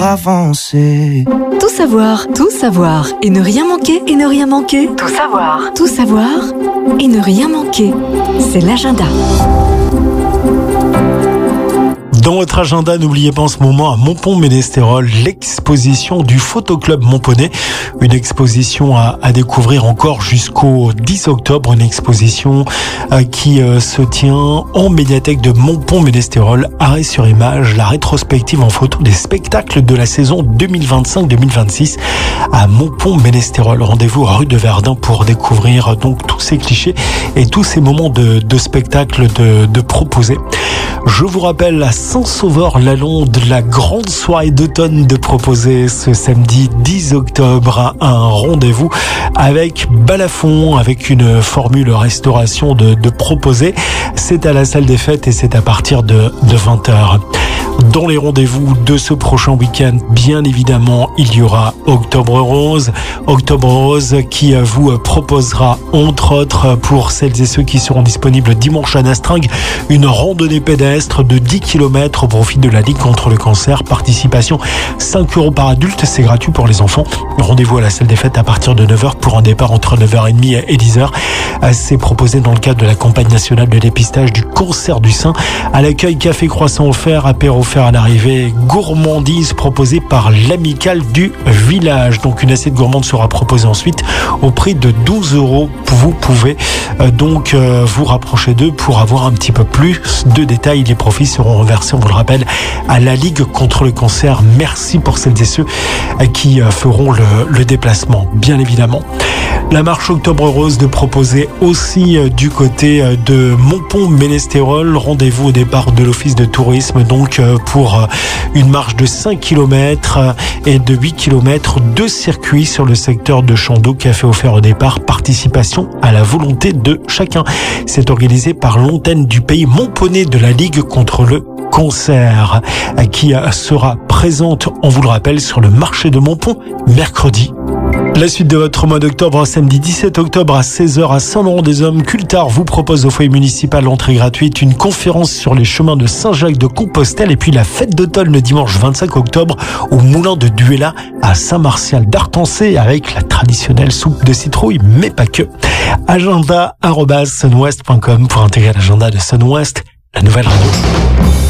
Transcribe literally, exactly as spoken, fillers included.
avancer. Tout savoir, tout savoir et ne rien manquer, et ne rien manquer. Tout savoir, tout savoir et ne rien manquer. C'est l'agenda. Dans votre agenda, n'oubliez pas en ce moment à Montpont-Ménestérol, l'exposition du Photoclub Montponey. Une exposition à, à découvrir encore jusqu'au dix octobre. Une exposition euh, qui euh, se tient en médiathèque de Montpont-Ménestérol. Arrêt sur image, la rétrospective en photo des spectacles de la saison deux mille vingt-cinq deux mille vingt-six à Montpont-Ménestérol. Rendez-vous rue de Verdun pour découvrir donc tous ces clichés et tous ces moments de, de spectacle de, de proposés. Je vous rappelle à Saint-Sauveur-la-Londe, la grande soirée d'automne de proposer ce samedi dix octobre, un rendez-vous avec balafon, avec une formule restauration de, de proposer. C'est à la salle des fêtes et c'est à partir de, de vingt heures. Dans les rendez-vous de ce prochain week-end, bien évidemment, il y aura Octobre Rose. Octobre Rose qui vous proposera, entre autres, pour celles et ceux qui seront disponibles dimanche à Nastringue, une randonnée pédestre de dix kilomètres au profit de la Ligue contre le cancer. Participation cinq euros par adulte, c'est gratuit pour les enfants. Rendez-vous à la salle des fêtes à partir de neuf heures pour un départ entre neuf heures trente et dix heures. C'est proposé dans le cadre de la campagne nationale de dépistage du cancer du sein. À l'accueil, café croissant offert, apéro offert à l'arrivée, gourmandise proposée par l'amicale du village. Donc une assiette gourmande sera proposée ensuite au prix de douze euros. Vous pouvez euh, donc euh, vous rapprocher d'eux pour avoir un petit peu plus de détails. Les profits seront reversés, on vous le rappelle, à la Ligue contre le cancer. Merci pour celles et ceux euh, qui euh, feront le, le déplacement, bien évidemment. La marche Octobre Rose de proposer aussi euh, du côté euh, de Montpont-Ménestérol. Rendez-vous au départ de l'office de tourisme donc euh, pour euh, une marche de cinq kilomètres euh, et de huit kilomètres de circuit sur le secteur de Chandeau. Café offert au départ, participation à la volonté de chacun. C'est organisé par l'antenne du pays Montponey de la Ligue contre le cancer euh, qui euh, sera présente, on vous le rappelle, sur le marché de Montpont mercredi. La suite de votre mois d'octobre, samedi dix-sept octobre à seize heures à Saint-Laurent-des-Hommes. Cultard vous propose au foyer municipal entrée gratuite une conférence sur les chemins de Saint-Jacques-de-Compostelle et puis la fête d'automne le dimanche vingt-cinq octobre au moulin de Duella à Saint-Martial d'Artancé avec la traditionnelle soupe de citrouille, mais pas que. Agenda arobase sunwest point com pour intégrer l'agenda de Sunwest, la nouvelle radio.